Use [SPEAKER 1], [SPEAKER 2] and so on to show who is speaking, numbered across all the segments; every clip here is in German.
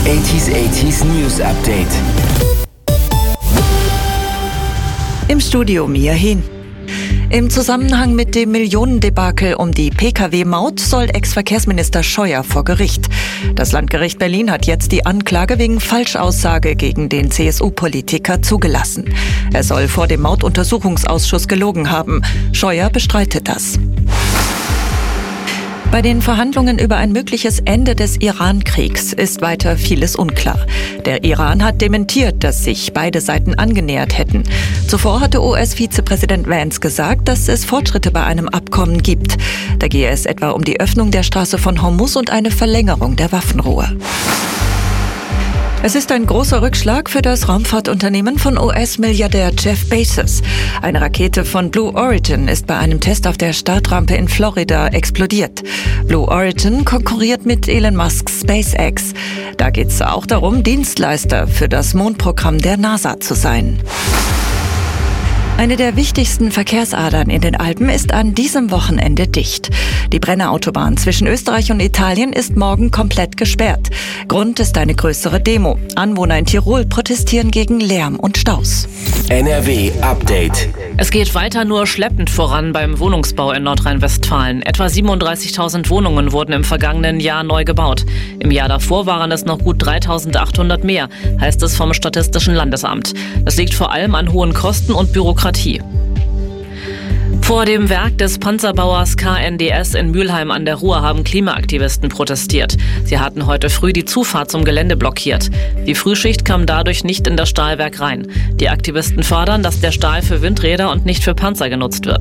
[SPEAKER 1] 80s News Update.
[SPEAKER 2] Im Studio Mia Hehn. Im Zusammenhang mit dem Millionendebakel um die Pkw-Maut soll Ex-Verkehrsminister Scheuer vor Gericht. Das Landgericht Berlin hat jetzt die Anklage wegen Falschaussage gegen den CSU-Politiker zugelassen. Er soll vor dem Mautuntersuchungsausschuss gelogen haben. Scheuer bestreitet das. Bei den Verhandlungen über ein mögliches Ende des Iran-Kriegs ist weiter vieles unklar. Der Iran hat dementiert, dass sich beide Seiten angenähert hätten. Zuvor hatte US-Vizepräsident Vance gesagt, dass es Fortschritte bei einem Abkommen gibt. Da gehe es etwa um die Öffnung der Straße von Hormuz und eine Verlängerung der Waffenruhe. Es ist ein großer Rückschlag für das Raumfahrtunternehmen von US-Milliardär Jeff Bezos. Eine Rakete von Blue Origin ist bei einem Test auf der Startrampe in Florida explodiert. Blue Origin konkurriert mit Elon Musks SpaceX. Da geht es auch darum, Dienstleister für das Mondprogramm der NASA zu sein. Eine der wichtigsten Verkehrsadern in den Alpen ist an diesem Wochenende dicht. Die Brennerautobahn zwischen Österreich und Italien ist morgen komplett gesperrt. Grund ist eine größere Demo. Anwohner in Tirol protestieren gegen Lärm und Staus.
[SPEAKER 1] NRW Update.
[SPEAKER 3] Es geht weiter nur schleppend voran beim Wohnungsbau in Nordrhein-Westfalen. Etwa 37.000 Wohnungen wurden im vergangenen Jahr neu gebaut. Im Jahr davor waren es noch gut 3.800 mehr, heißt es vom Statistischen Landesamt. Das liegt vor allem an hohen Kosten und Bürokratie. Vor dem Werk des Panzerbauers KNDS in Mülheim an der Ruhr haben Klimaaktivisten protestiert. Sie hatten heute früh die Zufahrt zum Gelände blockiert. Die Frühschicht kam dadurch nicht in das Stahlwerk rein. Die Aktivisten fordern, dass der Stahl für Windräder und nicht für Panzer genutzt wird.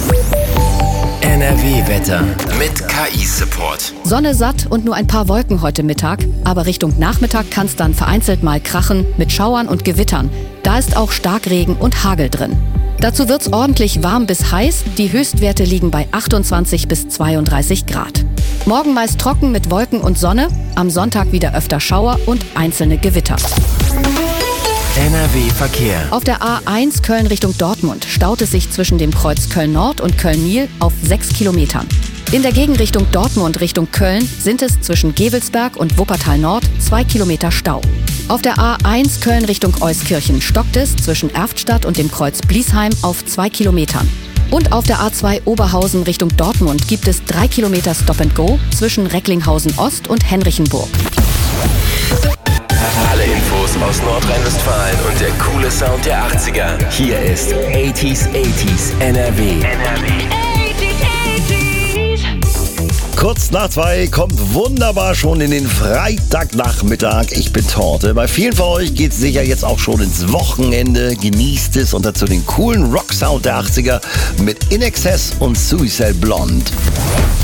[SPEAKER 1] NRW-Wetter mit KI-Support.
[SPEAKER 4] Sonne satt und nur ein paar Wolken heute Mittag. Aber Richtung Nachmittag kann es dann vereinzelt mal krachen mit Schauern und Gewittern. Da ist auch Starkregen und Hagel drin. Dazu wird's ordentlich warm bis heiß. Die Höchstwerte liegen bei 28 bis 32 Grad. Morgen meist trocken mit Wolken und Sonne. Am Sonntag wieder öfter Schauer und einzelne Gewitter.
[SPEAKER 1] NRW-Verkehr.
[SPEAKER 4] Auf der A1 Köln Richtung Dortmund staut es sich zwischen dem Kreuz Köln-Nord und Köln-Nil auf 6 Kilometern. In der Gegenrichtung Dortmund Richtung Köln sind es zwischen Gevelsberg und Wuppertal-Nord 2 Kilometer Stau. Auf der A1 Köln Richtung Euskirchen stockt es zwischen Erftstadt und dem Kreuz Bliesheim auf 2 Kilometern. Und auf der A2 Oberhausen Richtung Dortmund gibt es 3 Kilometer Stop-and-Go zwischen Recklinghausen Ost und Henrichenburg.
[SPEAKER 1] Alle Infos aus Nordrhein-Westfalen und der coole Sound der 80er. Hier ist 80s NRW.
[SPEAKER 5] Kurz nach 2 kommt wunderbar schon in den Freitagnachmittag. Ich bin Torte. Bei vielen von euch geht es sicher jetzt auch schon ins Wochenende. Genießt es und dazu den coolen Rock-Sound der 80er mit In Excess und Suicide Blonde.